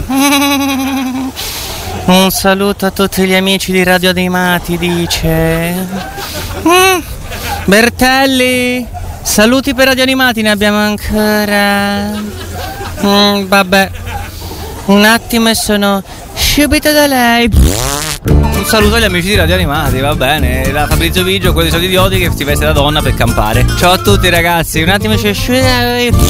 Un saluto a tutti gli amici di Radio Animati, dice. Bertelli, saluti per Radio Animati, ne abbiamo ancora. Vabbè, un attimo e sono subito da lei. Un saluto agli amici di Radio Animati, va bene. Da Fabrizio Biggio, quelli sono idioti che si veste da donna per campare. Ciao a tutti ragazzi, un attimo c'è